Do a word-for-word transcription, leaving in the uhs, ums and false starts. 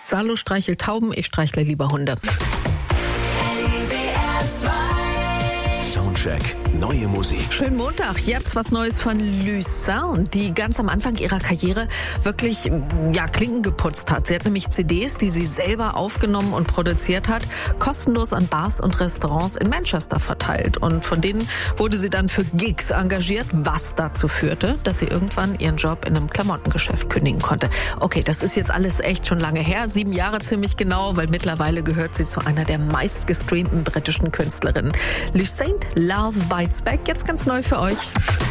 Salo streichelt Tauben, ich streichle lieber Hunde. Soundcheck, neue Musik. Schönen Montag, jetzt was Neues von Lucerne, die ganz am Anfang ihrer Karriere wirklich, ja, Klinken geputzt hat. Sie hat nämlich C Ds, die sie selber aufgenommen und produziert hat, kostenlos an Bars und Restaurants in Manchester verteilt. Und von denen wurde sie dann für Gigs engagiert, was dazu führte, dass sie irgendwann ihren Job in einem Klamottengeschäft kündigen konnte. Okay, das ist jetzt alles echt schon lange her, sieben Jahre ziemlich genau, weil mittlerweile gehört sie zu einer der meistgestreamten britischen Künstlerinnen. Lucerne, Love Bites Back, jetzt ganz neu für euch.